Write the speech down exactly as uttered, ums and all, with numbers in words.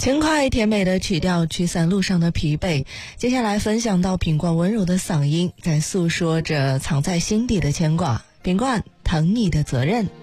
轻快甜美的曲调驱散路上的疲惫，接下来分享到品冠温柔的嗓音，在诉说着藏在心底的牵挂。品冠，疼你的责任。